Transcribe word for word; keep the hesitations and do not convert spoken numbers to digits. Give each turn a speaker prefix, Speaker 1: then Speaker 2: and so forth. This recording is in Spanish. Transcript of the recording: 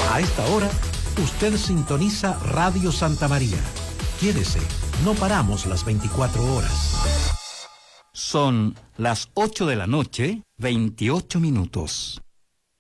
Speaker 1: A esta hora, usted sintoniza Radio Santa María. Quédese, no paramos las veinticuatro horas.
Speaker 2: Son las ocho de la noche, veintiocho minutos.